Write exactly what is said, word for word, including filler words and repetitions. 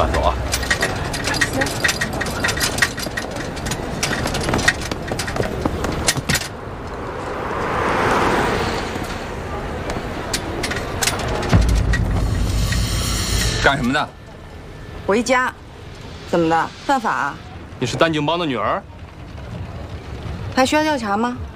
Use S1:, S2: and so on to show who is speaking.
S1: 慢走啊。干什么的？
S2: 回家。怎么的？犯法啊？
S1: 你是单景帮的女儿？
S2: 还需要调查吗？